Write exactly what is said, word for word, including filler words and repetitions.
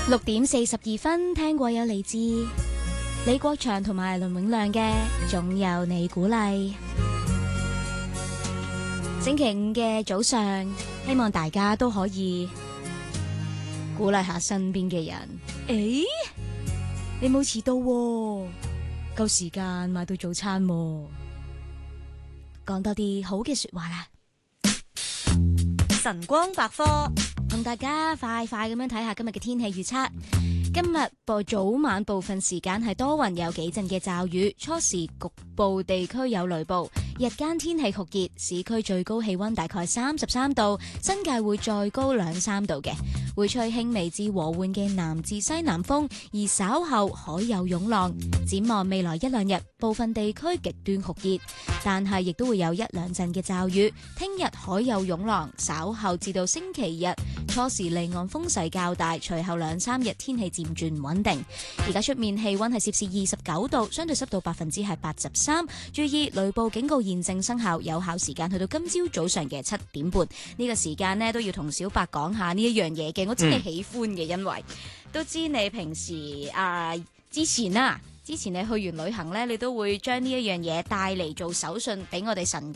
六點四十二分，聽過有嚟自李國祥同埋倫永亮嘅《總有你鼓勵》。星期五嘅早上，希望大家都可以鼓勵下身邊嘅人。誒，你冇遲到喎，夠時間買到早餐喎，講多啲好嘅說話啦。 晨光百科， 同大家快快咁樣睇下今日嘅天氣預測。今日播早晚部分時間係多雲，有幾陣嘅驟雨，初時局部地區有雷暴。日間天氣酷熱，市區最高氣溫大概三十三度，新界會再高兩三度嘅，會吹輕微至和緩嘅南至西南風，而稍後海有湧浪。展望未來一兩日，部分地區極端酷熱，但係亦都會有一兩陣嘅驟雨。聽日海有湧浪，稍後至到星期日初時離岸風勢較大，隨後兩三日天氣漸轉穩定。而家出面氣溫係攝氏二十九度，相對濕度百分之係八十三。注意雷暴警告現正生效，有效時間去到今朝早上嘅七點半。呢個時間呢，都要同小白講下呢一樣嘢嘅，我知你喜歡嘅，因為都知你平時啊之前啊之前你去完旅行呢，你都會將呢一樣嘢帶嚟做手信俾我哋神